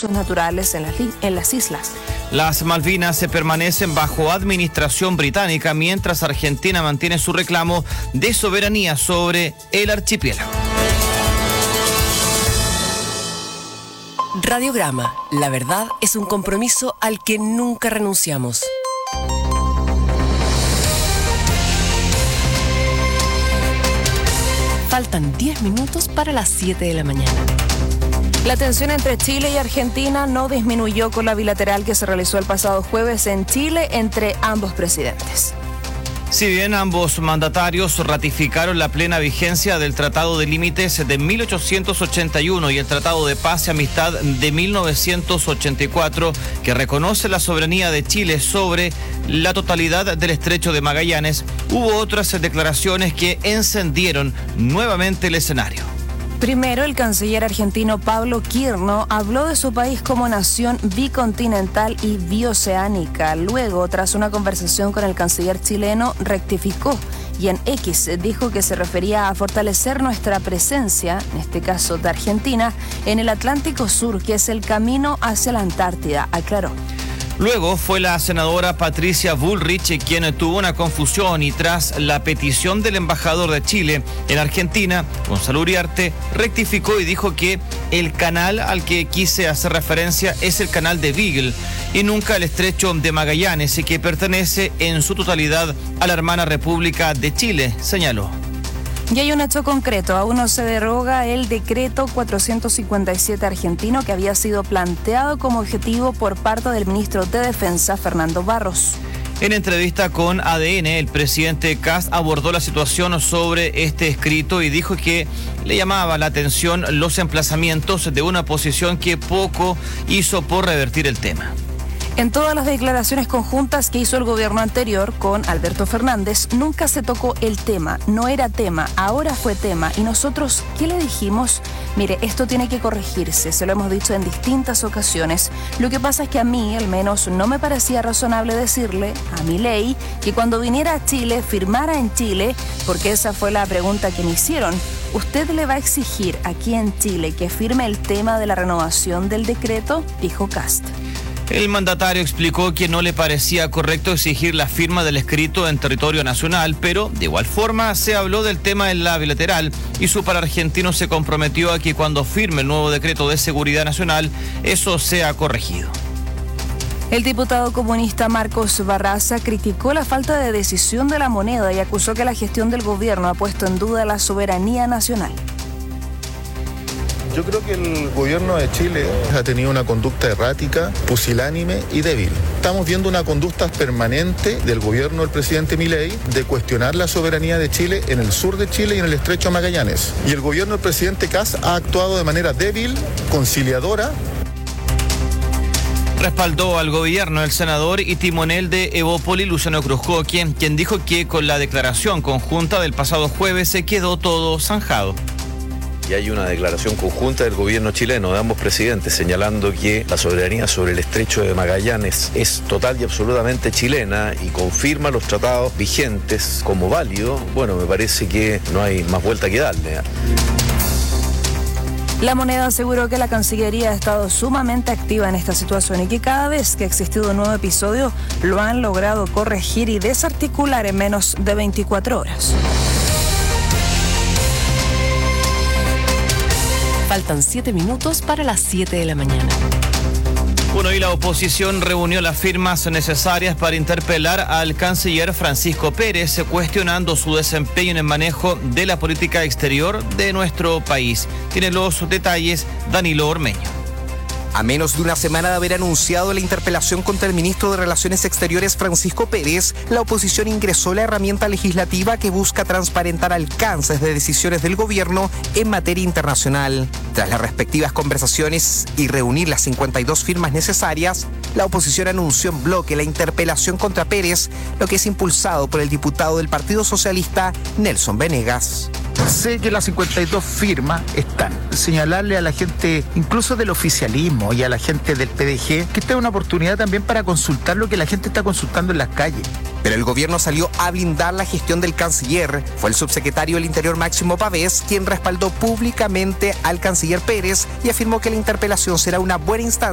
recursos naturales en las islas. Las Malvinas se permanecen bajo administración británica, mientras Argentina mantiene su reclamo de soberanía sobre el archipiélago. Radiograma. La verdad es un compromiso al que nunca renunciamos. Faltan 10 minutos para las 7 de la mañana. La tensión entre Chile y Argentina no disminuyó con la bilateral que se realizó el pasado jueves en Chile entre ambos presidentes. Si bien ambos mandatarios ratificaron la plena vigencia del Tratado de Límites de 1881 y el Tratado de Paz y Amistad de 1984, que reconoce la soberanía de Chile sobre la totalidad del Estrecho de Magallanes, hubo otras declaraciones que encendieron nuevamente el escenario. Primero, el canciller argentino Pablo Quirno habló de su país como nación bicontinental y bioceánica. Luego, tras una conversación con el canciller chileno, rectificó y en X dijo que se refería a fortalecer nuestra presencia, en este caso de Argentina, en el Atlántico Sur, que es el camino hacia la Antártida, aclaró. Luego fue la senadora Patricia Bullrich quien tuvo una confusión y tras la petición del embajador de Chile en Argentina, Gonzalo Uriarte, rectificó y dijo que el canal al que quise hacer referencia es el canal de Beagle y nunca el estrecho de Magallanes y que pertenece en su totalidad a la hermana República de Chile, señaló. Y hay un hecho concreto, aún no se deroga el decreto 457 argentino que había sido planteado como objetivo por parte del ministro de Defensa, Fernando Barros. En entrevista con ADN, el presidente Kast abordó la situación sobre este escrito y dijo que le llamaba la atención los emplazamientos de una oposición que poco hizo por revertir el tema. En todas las declaraciones conjuntas que hizo el gobierno anterior con Alberto Fernández, nunca se tocó el tema, no era tema, ahora fue tema. Y nosotros, ¿qué le dijimos? Mire, esto tiene que corregirse, se lo hemos dicho en distintas ocasiones. Lo que pasa es que a mí, al menos, no me parecía razonable decirle a Milei que cuando viniera a Chile, firmara en Chile, porque esa fue la pregunta que me hicieron. ¿Usted le va a exigir aquí en Chile que firme el tema de la renovación del decreto? Dijo Kast. El mandatario explicó que no le parecía correcto exigir la firma del escrito en territorio nacional, pero de igual forma se habló del tema en la bilateral y su par argentino se comprometió a que cuando firme el nuevo decreto de seguridad nacional, eso sea corregido. El diputado comunista Marcos Barraza criticó la falta de decisión de la moneda y acusó que la gestión del gobierno ha puesto en duda la soberanía nacional. Yo creo que el gobierno de Chile ha tenido una conducta errática, pusilánime y débil. Estamos viendo una conducta permanente del gobierno del presidente Milei de cuestionar la soberanía de Chile en el sur de Chile y en el estrecho de Magallanes. Y el gobierno del presidente Kast ha actuado de manera débil, conciliadora. Respaldó al gobierno el senador y timonel de Evópoli, Luciano Cruzco, quien dijo que con la declaración conjunta del pasado jueves se quedó todo zanjado. Y hay una declaración conjunta del gobierno chileno de ambos presidentes señalando que la soberanía sobre el estrecho de Magallanes es total y absolutamente chilena y confirma los tratados vigentes como válido. Bueno, me parece que no hay más vuelta que darle. La moneda aseguró que la Cancillería ha estado sumamente activa en esta situación y que cada vez que ha existido un nuevo episodio lo han logrado corregir y desarticular en menos de 24 horas. Faltan 7 minutos para las 7 de la mañana. Bueno, y la oposición reunió las firmas necesarias para interpelar al canciller Francisco Pérez, cuestionando su desempeño en el manejo de la política exterior de nuestro país. Tiene los detalles Danilo Ormeño. A menos de una semana de haber anunciado la interpelación contra el ministro de Relaciones Exteriores Francisco Pérez, la oposición ingresó la herramienta legislativa que busca transparentar alcances de decisiones del gobierno en materia internacional. Tras las respectivas conversaciones y reunir las 52 firmas necesarias, la oposición anunció en bloque la interpelación contra Pérez, lo que es impulsado por el diputado del Partido Socialista, Nelson Venegas. Sé que las 52 firmas están. Señalarle a la gente, incluso del oficialismo y a la gente del PDG, que esta es una oportunidad también para consultar lo que la gente está consultando en las calles. Pero el gobierno salió a blindar la gestión del canciller. Fue el subsecretario del Interior Máximo Pavés quien respaldó públicamente al canciller Pérez y afirmó que la interpelación será una buena instancia